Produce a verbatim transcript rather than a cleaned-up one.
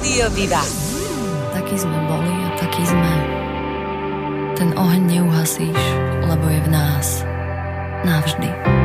Rádio Viva. Taký sme boli a taký sme. Ten oheň neuhasíš, lebo je v nás. Navždy.